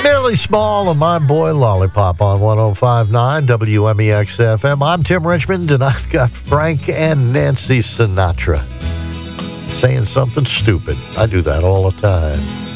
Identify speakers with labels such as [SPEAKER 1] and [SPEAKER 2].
[SPEAKER 1] Nearly Small and My Boy Lollipop on 105.9 WMEX FM. I'm Tim Richmond, and I've got Frank and Nancy Sinatra saying something stupid. I do that all the time.